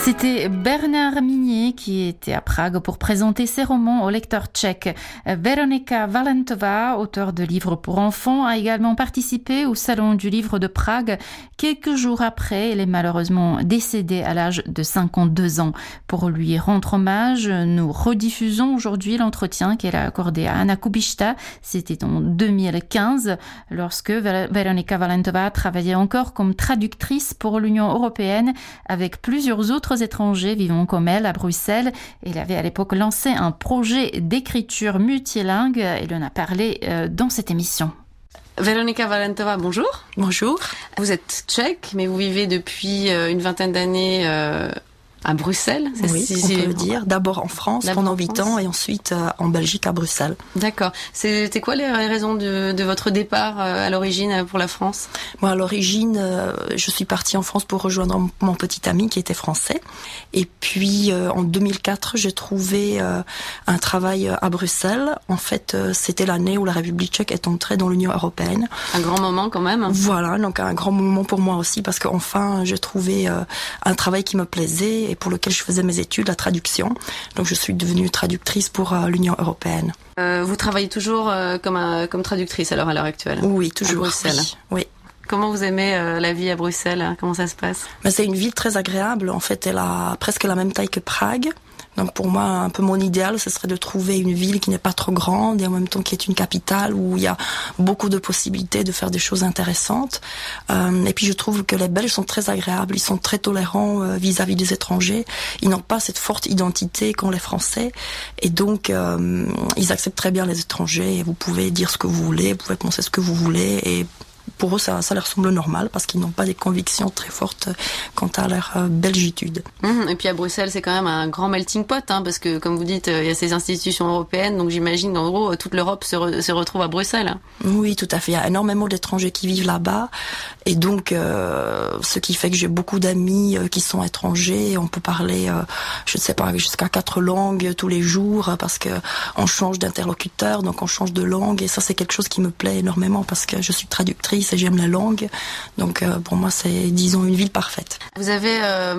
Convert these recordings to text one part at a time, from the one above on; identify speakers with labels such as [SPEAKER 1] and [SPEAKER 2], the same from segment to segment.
[SPEAKER 1] C'était Bernard Minier qui était à Prague pour présenter ses romans au lecteur tchèque. Veronika Valentová, auteure de livres pour enfants, a également participé au Salon du livre de Prague. Quelques jours après, elle est malheureusement décédée à l'âge de 52 ans. Pour lui rendre hommage, nous rediffusons aujourd'hui l'entretien qu'elle a accordé à Anna Kubishta. C'était en 2015, lorsque Veronika Valentová travaillait encore comme traductrice pour l'Union européenne avec plusieurs autres étrangers vivant comme elle à Bruxelles. Elle avait à l'époque lancé un projet d'écriture multilingue. Elle en a parlé dans cette émission.
[SPEAKER 2] Veronika Valentová, bonjour.
[SPEAKER 3] Bonjour.
[SPEAKER 2] Vous êtes tchèque, mais vous vivez depuis une vingtaine d'années à Bruxelles.
[SPEAKER 3] Oui, on peut le dire. D'abord en France pendant 8 ans et ensuite en Belgique à Bruxelles.
[SPEAKER 2] D'accord. C'était quoi les raisons de votre départ à l'origine pour la France ?
[SPEAKER 3] Moi, à l'origine, je suis partie en France pour rejoindre mon petit ami qui était français. Et puis en 2004, j'ai trouvé un travail à Bruxelles. En fait, c'était l'année où la République tchèque est entrée dans l'Union européenne.
[SPEAKER 2] Un grand moment quand même.
[SPEAKER 3] Voilà, donc un grand moment pour moi aussi parce qu'enfin, j'ai trouvé un travail qui me plaisait et pour lequel je faisais mes études, la traduction. Donc je suis devenue traductrice pour l'Union européenne.
[SPEAKER 2] Vous travaillez toujours comme traductrice alors à l'heure actuelle ?
[SPEAKER 3] Oui, toujours.
[SPEAKER 2] À Bruxelles.
[SPEAKER 3] Oui.
[SPEAKER 2] Comment vous aimez la vie à Bruxelles ? Comment ça se passe ?
[SPEAKER 3] C'est une ville très agréable. En fait, elle a presque la même taille que Prague. Donc pour moi, un peu mon idéal, ce serait de trouver une ville qui n'est pas trop grande et en même temps qui est une capitale où il y a beaucoup de possibilités de faire des choses intéressantes. Et puis je trouve que les Belges sont très agréables, ils sont très tolérants vis-à-vis des étrangers. Ils n'ont pas cette forte identité qu'ont les Français et donc ils acceptent très bien les étrangers. Et vous pouvez dire ce que vous voulez, vous pouvez penser ce que vous voulez et pour eux, ça leur semble normal parce qu'ils n'ont pas des convictions très fortes quant à leur belgitude.
[SPEAKER 2] Et puis à Bruxelles, c'est quand même un grand melting pot, parce que comme vous dites, il y a ces institutions européennes, donc j'imagine qu'en gros, toute l'Europe se retrouve à Bruxelles.
[SPEAKER 3] Oui, tout à fait. Il y a énormément d'étrangers qui vivent là-bas et donc ce qui fait que j'ai beaucoup d'amis qui sont étrangers. On peut parler, je ne sais pas, jusqu'à 4 langues tous les jours parce que on change d'interlocuteur, donc on change de langue et ça c'est quelque chose qui me plaît énormément parce que je suis traductrice et j'aime la langue. Donc pour moi, c'est, disons, une ville parfaite.
[SPEAKER 2] Vous avez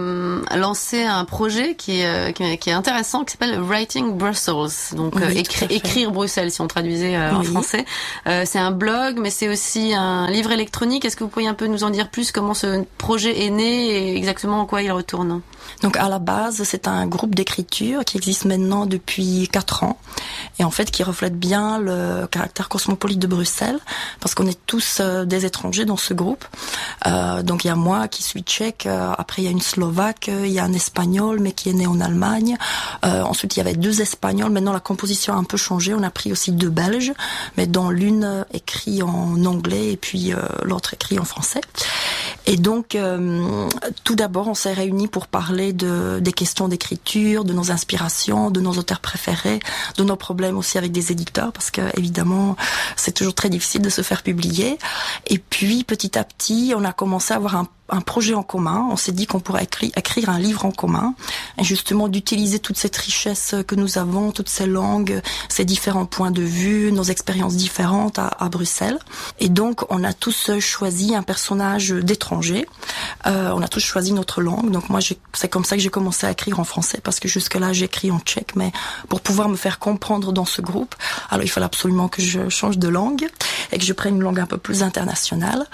[SPEAKER 2] lancé un projet qui est intéressant, qui s'appelle Writing Brussels. Donc
[SPEAKER 3] oui,
[SPEAKER 2] écrire Bruxelles, si on traduisait en français. C'est un blog, mais c'est aussi un livre électronique. Est-ce que vous pourriez un peu nous en dire plus comment ce projet est né et exactement en quoi il retourne ?
[SPEAKER 3] Donc à la base, c'est un groupe d'écriture qui existe maintenant depuis 4 ans et en fait qui reflète bien le caractère cosmopolite de Bruxelles parce qu'on est tous des étrangers dans ce groupe. Donc il y a moi qui suis tchèque, après il y a une Slovaque, il y a un Espagnol mais qui est né en Allemagne. Ensuite il y avait 2 Espagnols. Maintenant la composition a un peu changé. On a pris aussi 2 Belges, mais dont l'une écrit en anglais et puis l'autre écrit en français. Et donc tout d'abord on s'est réunis pour parler des questions d'écriture, de nos inspirations, de nos auteurs préférés, de nos problèmes aussi avec des éditeurs parce que évidemment c'est toujours très difficile de se faire publier. Et puis petit à petit on a commencé à avoir un projet en commun. On s'est dit qu'on pourrait écrire un livre en commun et justement d'utiliser toute cette richesse que nous avons, toutes ces langues, ces différents points de vue, nos expériences différentes à Bruxelles. Et donc on a tous choisi un personnage d'étranger. On a tous choisi notre langue. Donc moi c'est comme ça que j'ai commencé à écrire en français parce que jusque-là j'écris en tchèque, mais pour pouvoir me faire comprendre dans ce groupe, alors il fallait absolument que je change de langue et que je prenne une langue un peu plus internationale.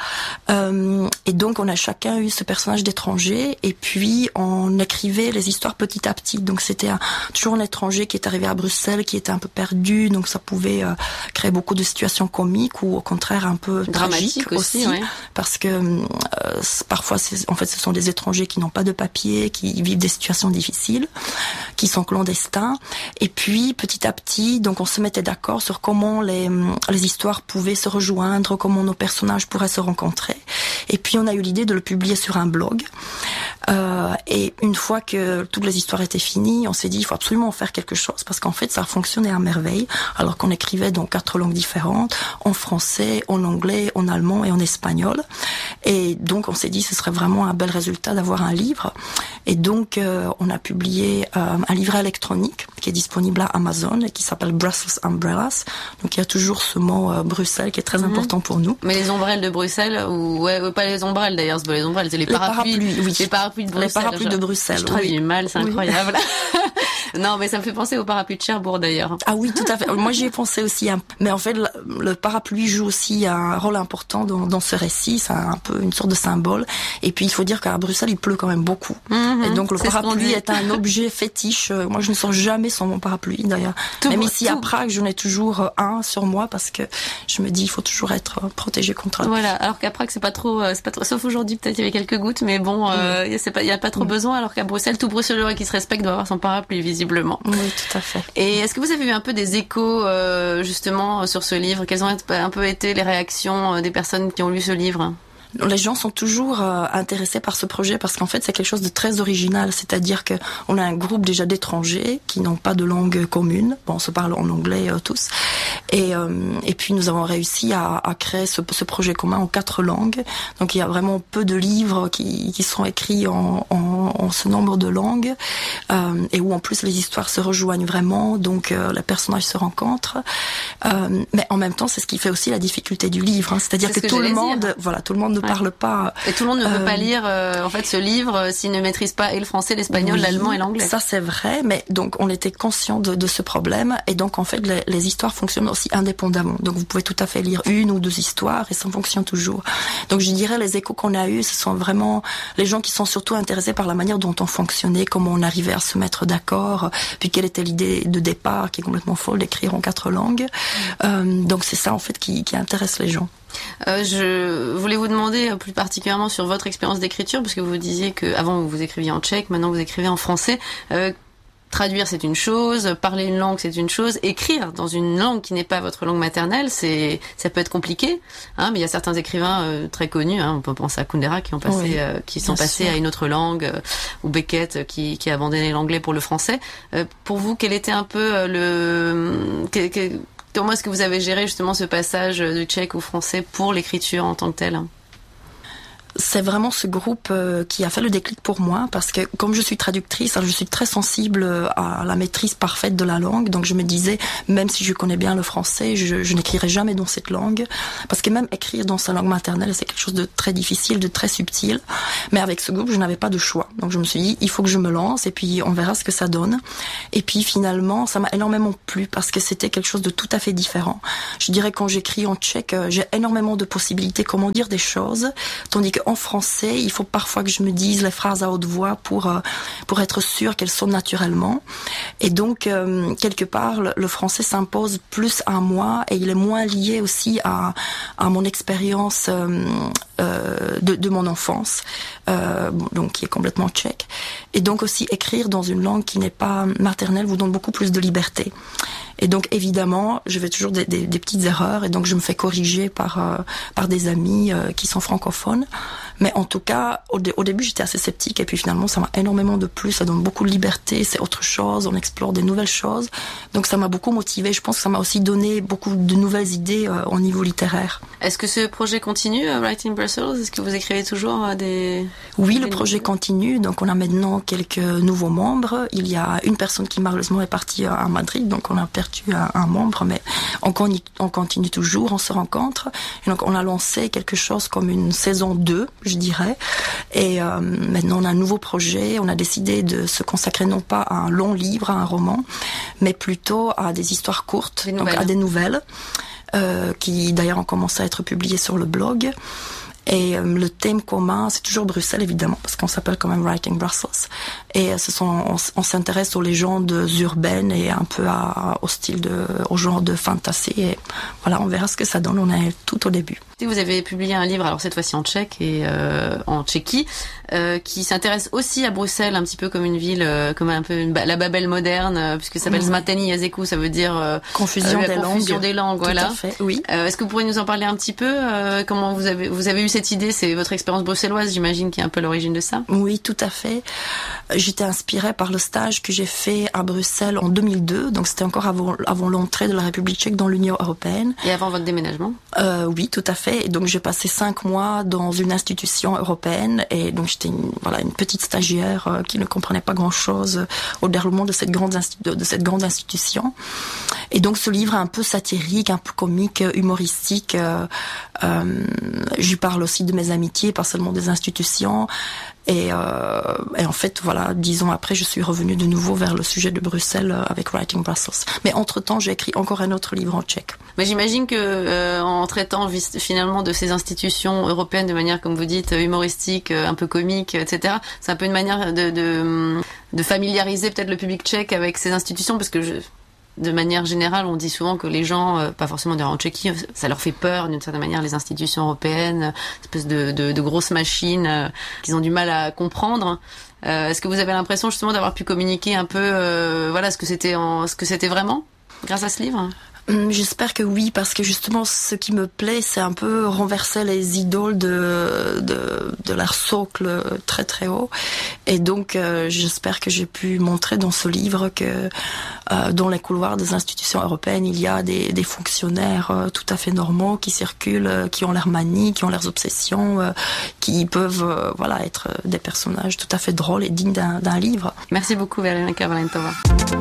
[SPEAKER 3] Et donc on a chacun eu ce personnage d'étranger et puis on écrivait les histoires petit à petit. Donc c'était toujours un étranger qui est arrivé à Bruxelles, qui était un peu perdu, donc ça pouvait créer beaucoup de situations comiques ou au contraire un peu tragiques aussi parce que parfois ce sont des étrangers qui n'ont pas de papier, qui vivent des situations difficiles, qui sont clandestins. Et puis petit à petit, donc on se mettait d'accord sur comment les histoires pouvaient se rejoindre, comment nos personnages pourraient se rencontrer. Et puis on a eu l'idée de le publier sur un blog. Et une fois que toutes les histoires étaient finies, on s'est dit il faut absolument faire quelque chose parce qu'en fait ça fonctionnait à merveille alors qu'on écrivait dans 4 langues différentes, en français, en anglais, en allemand et en espagnol. Et donc on s'est dit ce serait vraiment un bel résultat d'avoir un livre. Et donc on a publié un livret électronique qui est disponible à Amazon et qui s'appelle Brussels Umbrellas. Donc il y a toujours ce mot Bruxelles qui est très important pour nous.
[SPEAKER 2] Mais les ombrelles de Bruxelles, ou pas les ombrelles d'ailleurs, c'est pas les ombrelles, c'est les parapluies.
[SPEAKER 3] Oui.
[SPEAKER 2] Les parapluies de Bruxelles.
[SPEAKER 3] Les parapluies de Bruxelles.
[SPEAKER 2] Je traduis mal, c'est incroyable. Non, mais ça me fait penser au parapluie de Cherbourg d'ailleurs.
[SPEAKER 3] Ah oui, tout à fait. Moi, j'y ai pensé aussi. Mais en fait, le parapluie joue aussi un rôle important dans ce récit. C'est un peu une sorte de symbole. Et puis, il faut dire qu'à Bruxelles, il pleut quand même beaucoup. Et donc, le parapluie est un objet fétiche. Moi, je ne sors jamais sans mon parapluie d'ailleurs. Même ici à Prague, j'en ai toujours un sur moi parce que je me dis, il faut toujours être protégé contre.
[SPEAKER 2] Voilà. Alors qu'à Prague, c'est pas trop. Sauf aujourd'hui, peut-être il y avait quelques gouttes, mais bon, il y a pas trop besoin. Alors qu'à Bruxelles, tout Bruxellois qui se respecte doit avoir son parapluie visiblement.
[SPEAKER 3] Oui, tout à fait.
[SPEAKER 2] Et est-ce que vous avez eu un peu des échos justement sur ce livre? Quelles ont un peu été les réactions des personnes qui ont lu ce livre?
[SPEAKER 3] Les gens sont toujours intéressés par ce projet parce qu'en fait c'est quelque chose de très original, c'est-à-dire que on a un groupe déjà d'étrangers qui n'ont pas de langue commune, bon on se parle en anglais tous, et puis nous avons réussi à créer ce projet commun en 4 langues, donc il y a vraiment peu de livres qui sont écrits en ce nombre de langues, et où en plus les histoires se rejoignent vraiment, donc les personnages se rencontrent, mais en même temps c'est ce qui fait aussi la difficulté du livre, hein, c'est-à-dire que tout le monde ne parle pas.
[SPEAKER 2] Et tout le monde ne peut pas lire en fait ce livre s'il ne maîtrise pas et le français, l'espagnol, l'allemand et l'anglais. Ça
[SPEAKER 3] c'est vrai, mais donc on était conscient de ce problème et donc en fait les histoires fonctionnent aussi indépendamment. Donc vous pouvez tout à fait lire 1 ou 2 histoires et ça fonctionne toujours. Donc je dirais les échos qu'on a eus, ce sont vraiment les gens qui sont surtout intéressés par la manière dont on fonctionnait, comment on arrivait à se mettre d'accord, puis quelle était l'idée de départ qui est complètement folle d'écrire en 4 langues. Donc c'est ça en fait qui intéresse les gens.
[SPEAKER 2] Je voulais vous demander plus particulièrement sur votre expérience d'écriture, parce que vous disiez que avant vous écriviez en tchèque, maintenant vous écrivez en français. Traduire c'est une chose, parler une langue c'est une chose, écrire dans une langue qui n'est pas votre langue maternelle, ça peut être compliqué, hein, mais il y a certains écrivains très connus, hein, on peut penser à Kundera qui sont passés à une autre langue, ou Beckett qui a abandonné l'anglais pour le français. Pour vous, quel était un peu comment est-ce que vous avez géré justement ce passage du tchèque au français pour l'écriture en tant que telle?
[SPEAKER 3] C'est vraiment ce groupe qui a fait le déclic pour moi parce que comme je suis traductrice, je suis très sensible à la maîtrise parfaite de la langue, donc je me disais même si je connais bien le français, je n'écrirai jamais dans cette langue parce que même écrire dans sa langue maternelle c'est quelque chose de très difficile, de très subtil, mais avec ce groupe je n'avais pas de choix, donc je me suis dit il faut que je me lance et puis on verra ce que ça donne. Et puis finalement ça m'a énormément plu parce que c'était quelque chose de tout à fait différent. Je dirais quand j'écris en tchèque j'ai énormément de possibilités comment dire des choses, tandis que en français, il faut parfois que je me dise les phrases à haute voix pour être sûre qu'elles sonnent naturellement. Et donc, quelque part, le français s'impose plus à moi et il est moins lié aussi à mon expérience de mon enfance, donc qui est complètement tchèque. Et donc aussi, écrire dans une langue qui n'est pas maternelle vous donne beaucoup plus de liberté. Et donc évidemment, je fais toujours des petites erreurs et donc je me fais corriger par des amis qui sont francophones. Mais en tout cas, au début, j'étais assez sceptique et puis finalement, ça m'a énormément de plus. Ça donne beaucoup de liberté, c'est autre chose, on explore des nouvelles choses. Donc ça m'a beaucoup motivée. Je pense que ça m'a aussi donné beaucoup de nouvelles idées au niveau littéraire.
[SPEAKER 2] Est-ce que ce projet continue, Writing Brussels? Est-ce que vous écrivez toujours des...
[SPEAKER 3] Oui, le projet continue. Donc on a maintenant quelques nouveaux membres. Il y a une personne qui malheureusement est partie à Madrid, donc on a perdu un membre, mais on continue toujours, on se rencontre. Et donc on a lancé quelque chose comme une saison 2, je dirais. Et maintenant on a un nouveau projet. On a décidé de se consacrer non pas à un long livre, à un roman, mais plutôt à des histoires courtes, donc à des nouvelles, qui d'ailleurs ont commencé à être publiées sur le blog. Et le thème commun, c'est toujours Bruxelles évidemment, parce qu'on s'appelle quand même Writing Brussels. Et on s'intéresse aux légendes urbaines et un peu au genre de fantasy. Et voilà, on verra ce que ça donne. On est tout au début.
[SPEAKER 2] Vous avez publié un livre, alors cette fois-ci en tchèque et en Tchéquie, qui s'intéresse aussi à Bruxelles, un petit peu comme une ville, comme un peu la Babel moderne, puisque ça s'appelle Zmateni Jazyku, ça veut dire
[SPEAKER 3] confusion des langues.
[SPEAKER 2] Voilà.
[SPEAKER 3] Tout à fait, oui.
[SPEAKER 2] Est-ce que vous pourriez nous en parler un petit peu? Comment vous avez eu cette idée? C'est votre expérience bruxelloise, j'imagine, qui est un peu l'origine de ça.
[SPEAKER 3] Oui, tout à fait. J'étais inspirée par le stage que j'ai fait à Bruxelles en 2002, donc c'était encore avant l'entrée de la République tchèque dans l'Union européenne.
[SPEAKER 2] Et avant votre déménagement?
[SPEAKER 3] Oui, tout à fait. Et donc j'ai passé 5 mois dans une institution européenne et donc j'étais une petite stagiaire qui ne comprenait pas grand-chose au déroulement de cette grande institution. Et donc ce livre est un peu satirique, un peu comique, humoristique. J'y parle aussi de mes amitiés, pas seulement des institutions. Et en fait, 10 ans après, je suis revenue de nouveau vers le sujet de Bruxelles avec Writing Brussels. Mais entre-temps, j'ai écrit encore un autre livre en tchèque.
[SPEAKER 2] Mais j'imagine que en traitant finalement de ces institutions européennes de manière, comme vous dites, humoristique, un peu comique, etc., c'est un peu une manière de familiariser peut-être le public tchèque avec ces institutions, parce que de manière générale, on dit souvent que les gens, pas forcément en Tchéquie, ça leur fait peur d'une certaine manière, les institutions européennes, une espèce de grosses machines qu'ils ont du mal à comprendre. Est-ce que vous avez l'impression justement d'avoir pu communiquer un peu ce que c'était vraiment grâce à ce livre ?
[SPEAKER 3] J'espère que oui, parce que justement, ce qui me plaît, c'est un peu renverser les idoles de leur socle très très haut. Et donc, j'espère que j'ai pu montrer dans ce livre que dans les couloirs des institutions européennes, il y a des fonctionnaires tout à fait normaux qui circulent, qui ont leurs manies, qui ont leurs obsessions, qui peuvent être des personnages tout à fait drôles et dignes d'un livre.
[SPEAKER 2] Merci beaucoup, Veronika Valentova.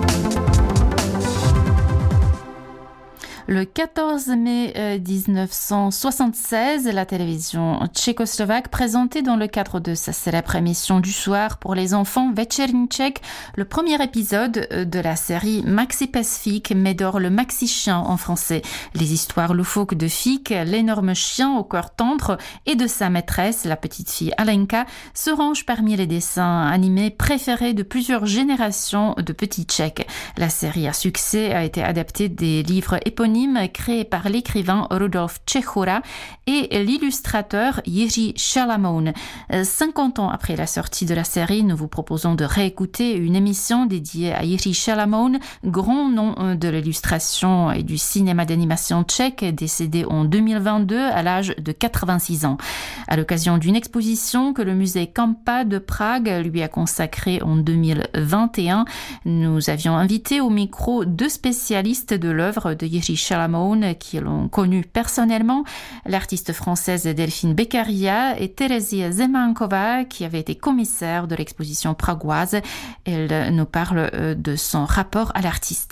[SPEAKER 1] Le 14 mai 1976, la télévision tchécoslovaque présentait dans le cadre de sa célèbre émission du soir pour les enfants Večerní Čech le premier épisode de la série Maxi pes Fík, Médor le Maxi Chien en français. Les histoires loufoques de Fík, l'énorme chien au cœur tendre, et de sa maîtresse, la petite fille Alenka, se rangent parmi les dessins animés préférés de plusieurs générations de petits Tchèques. La série à succès a été adaptée des livres éponymes créé par l'écrivain Rudolf Čechura et l'illustrateur Jiří Šalamoun. 50 ans après la sortie de la série, nous vous proposons de réécouter une émission dédiée à Jiří Šalamoun, grand nom de l'illustration et du cinéma d'animation tchèque, décédé en 2022 à l'âge de 86 ans. À l'occasion d'une exposition que le musée Kampa de Prague lui a consacrée en 2021, nous avions invité au micro 2 spécialistes de l'œuvre de Jiří Šalamoun qui l'ont connu personnellement, l'artiste française Delphine Beccaria et Terezie Zemánkova qui avait été commissaire de l'exposition pragoise. Elle nous parle de son rapport à l'artiste.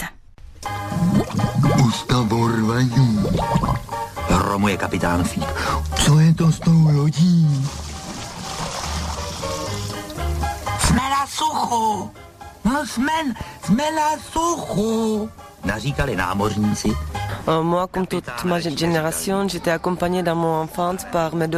[SPEAKER 4] Romuje kapitán Fík. Co je to s tou lodí? Jsme na suchu! No jsme na suchu! Naříkali námořníci.
[SPEAKER 5] Moi, comme toute ma génération, j'étais accompagnée dans mon enfance par mes 2